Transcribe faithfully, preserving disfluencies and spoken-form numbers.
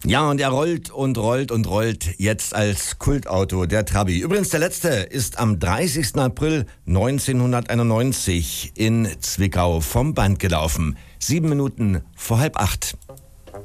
Ja, und er rollt und rollt und rollt jetzt als Kultauto, der Trabi. Übrigens, der letzte ist am dreißigsten April neunzehnhunderteinundneunzig in Zwickau vom Band gelaufen. Sieben Minuten vor halb acht.